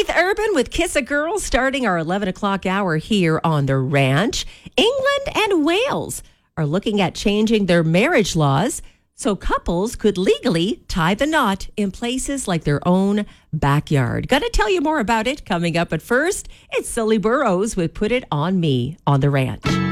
Faith Urban with Kiss a Girl, starting our 11 o'clock hour here on the ranch. England and Wales are looking at changing their marriage laws so couples could legally tie the knot in places like their own backyard. Gonna tell you more about it coming up, but first, it's Sully Burrows with Put It On Me on the ranch.